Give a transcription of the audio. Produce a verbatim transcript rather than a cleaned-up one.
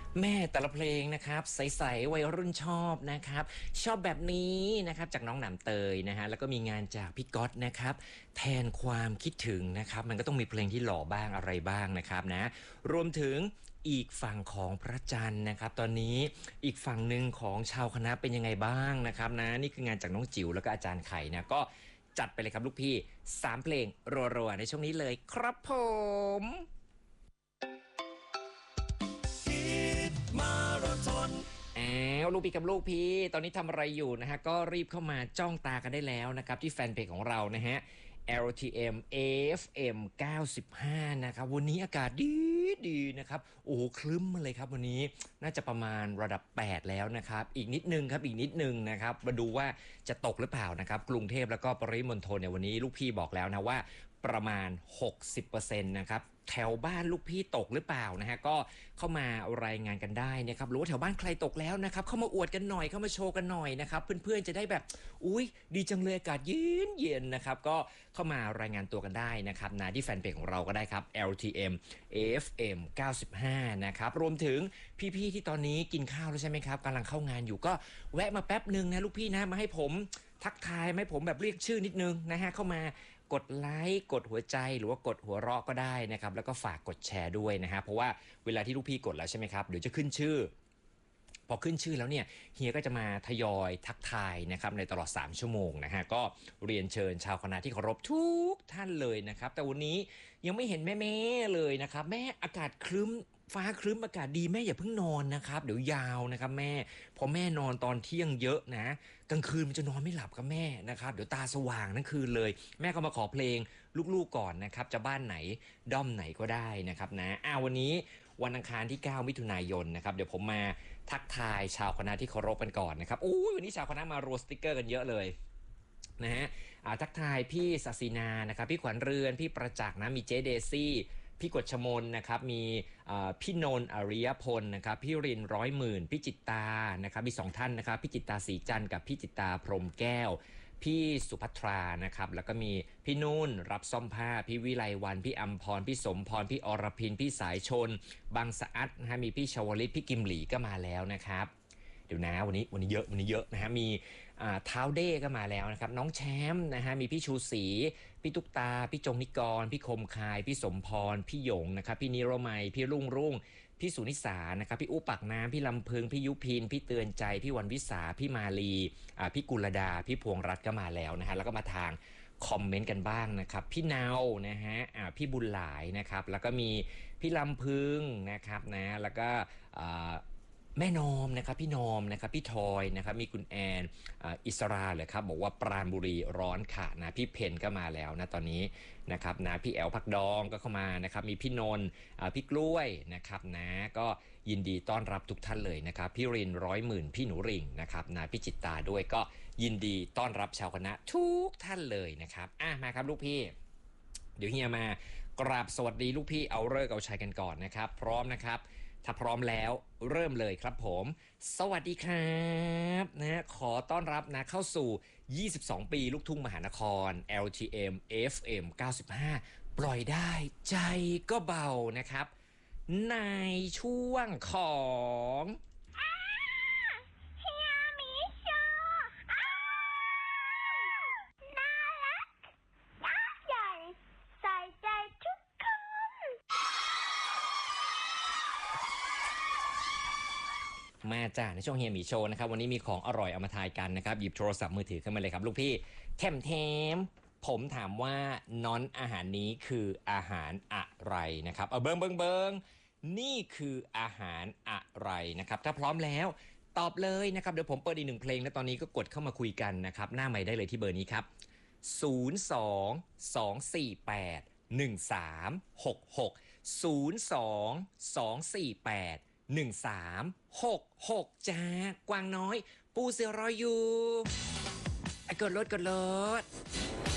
แม่แต่ละเพลงนะครับใสๆวัยรุ่นชอบนะครับชอบแบบนี้นะครับจากน้องหนามเตยนะฮะแล้วก็มีงานจากพี่ก๊อตนะครับแทนความคิดถึงนะครับมันก็ต้องมีเพลงที่หล่อบ้างอะไรบ้างนะครับนะรวมถึงอีกฝั่งของพระจันทร์นะครับตอนนี้อีกฝั่งหนึ่งของชาวคณะเป็นยังไงบ้างนะครับนะนี่คืองานจากน้องจิ๋วแล้วก็อาจารย์ไข่นะก็จัดไปเลยครับลูกพี่สามเพลงรัวๆในช่วงนี้เลยครับผมมาราธอนอ้าวลูกพี่กับลูกพี่ตอนนี้ทำอะไรอยู่นะฮะก็รีบเข้ามาจ้องตากันได้แล้วนะครับที่แฟนเพจของเรานะฮะ แอล ที เอ็ม เอ เอฟ เอ็ม เก้าสิบห้านะครับวันนี้อากาศดีดีนะครับโอ้โหคลึ้มมาเลยครับวันนี้น่าจะประมาณระดับแปดแล้วนะครับอีกนิดนึงครับอีกนิดนึงนะครับมาดูว่าจะตกหรือเปล่านะครับกรุงเทพแล้วก็ปริมณฑลเนี่ยวันนี้ลูกพี่บอกแล้วนะว่าประมาณ หกสิบเปอร์เซ็นต์ นะครับแถวบ้านลูกพี่ตกหรือเปล่านะฮะก็เข้ามารายงานกันได้นะครับหรือว่าแถวบ้านใครตกแล้วนะครับเข้ามาอวดกันหน่อยเข้ามาโชว์กันหน่อยนะครับเพื่อนๆจะได้แบบอุ๊ยดีจังเลยอากาศเย็นเย็นนะครับก็เข้ามารายงานตัวกันได้นะครับนะที่แฟนเพจของเราก็ได้ครับ แอล ที เอ็ม เอ เอฟ เอ็ม เก้าสิบห้านะครับรวมถึงพี่ๆที่ตอนนี้กินข้าวแล้วใช่ไหมครับกำลังเข้างานอยู่ก็แวะมาแป๊บหนึ่งนะลูกพี่นะมาให้ผมทักทายให้ผมแบบเรียกชื่อนิดนึงนะฮะเข้ามากดไลค์กดหัวใจหรือว่ากดหัวเราะก็ได้นะครับแล้วก็ฝากกดแชร์ด้วยนะฮะเพราะว่าเวลาที่ลูกพี่กดแล้วใช่ไหมครับเดี๋ยวจะขึ้นชื่อพอขึ้นชื่อแล้วเนี่ยเฮียก็จะมาทยอยทักทายนะครับในตลอดสามชั่วโมงนะฮะก็เรียนเชิญชาวคณะที่เคารพทุกท่านเลยนะครับแต่วันนี้ยังไม่เห็นแม่ๆเลยนะครับแม่อากาศครึ้มฟ้าครึ้มอากาศดีแม่อย่าเพิ่งนอนนะครับเดี๋ยวยาวนะครับแม่พอแม่นอนตอนเที่ยงเยอะนะกลางคืนมันจะนอนไม่หลับครับแม่นะครับเดี๋ยวตาสว่างทั้งคืนเลยแม่ก็มาขอเพลงลูกๆก่อนนะครับจะบ้านไหนด้อมไหนก็ได้นะครับนะอ้าววันนี้วันอังคารที่เก้ามิถุนายนนะครับเดี๋ยวผมมาทักทายชาวคณะที่เคารพกันก่อนนะครับอู้วันนี้ชาวคณะมารัวสติกเกอร์กันเยอะเลยนะฮะทักทายพี่ศักดิ์ศรีนานะครับพี่ขวัญเรือนพี่ประจักษ์นะมีเจเดซี่พี่กฎชมนนะครับมีพี่นนท์อริยพลนะครับพี่รินร้อยหมื่นพี่จิตตานะครับมีสองท่านนะครับพี่จิตตาสีจันทร์กับพี่จิตตาพรหมแก้วพี่สุภัทรานะครับแล้วก็มีพี่นุ่นรับซ่อมผ้าพี่วิไลวันพี่อัมพรพี่สมพรพี่อรพินพี่สายชนบางสะอัดนะฮะมีพี่ชวลิตพี่กิมหลีก็มาแล้วนะครับเดี๋ยวนะวันนี้วันนี้เยอะวันนี้เยอะนะฮะมีท้าวเด้ก็มาแล้วนะครับน้องแชมป์นะฮะมีพี่ชูศรีพี่ตุ๊กตาพี่จงนิกรพี่คมคายพี่สมพรพี่หยงนะครับพี่นิโรมัยพี่รุ่งรุ่งพี่สุนิสานะครับพี่อู้ปากน้ำพี่ลำพึงพี่ยุพินพี่เตือนใจพี่วันวิสาพี่มาลีพี่กุลดาพี่พวงรัตน์ก็มาแล้วนะฮะแล้วก็มาทางคอมเมนต์กันบ้างนะครับพี่นาวนะฮะพี่บุญหลายนะครับแล้วก็มีพี่ลำพึงนะครับนะแล้วก็แม่นอมนะครับพี่นอมนะครับพี่ทอยนะครับมีคุณแอนอิสราเลยครับบอกว่าปราณบุรีร้อนค่ะนะพี่เพนก็มาแล้วนะตอนนี้นะครับนะพี่แอลพักดองก็เข้ามานะครับมีพี่นนท์พี่กล้วยนะครับนะก็ยินดีต้อนรับทุกท่านเลยนะครับพี่รินร้อยหมื่นพี่หนูริ่งนะครับนะพี่จิตตาด้วยก็ยินดีต้อนรับชาวคณะทุกท่านเลยนะครับอ่ะมาครับลูกพี่เดี๋ยวเฮียมากราบสวัสดีลูกพี่เอาเลิกเอาชัยกันก่อนนะครับพร้อมนะครับถ้าพร้อมแล้วเริ่มเลยครับผมสวัสดีครับนะขอต้อนรับนะเข้าสู่ยี่สิบสองปีลูกทุ่งมหานคร แอล ที เอ็ม เอ เอฟ เอ็ม เก้าสิบห้าปล่อยได้ใจก็เบานะครับในช่วงของมาจ้าในช่วงเฮียหมีโชว์นะครับวันนี้มีของอร่อยเอามาทายกันนะครับหยิบโทรศัพท์มือถือขึ้นมาเลยครับลูกพี่แถมแถมผมถามว่าน้อนอาหารนี้คืออาหารอะไรนะครับเอาเบิงเบิงเบิงนี่คืออาหารอะไรนะครับถ้าพร้อมแล้วตอบเลยนะครับเดี๋ยวผมเปิดอีกหนึ่งเพลงแล้วตอนนี้ก็กดเข้ามาคุยกันนะครับหน้าไมค์ได้เลยที่เบอร์นี้ครับศูนย์ สอง สอง สี่ แปด หนึ่ง สาม หก หก ศูนย์ สอง สอง สี่ แปดหนึ่งสามหกหกจ้ากวางน้อยปูเสือรออยู่กดรถกดรถ